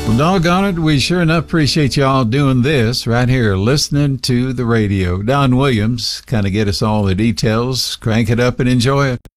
Well, doggone it, we sure enough appreciate y'all doing this right here, listening to the radio. Don Williams, kind of get us all the details. Crank it up and enjoy it.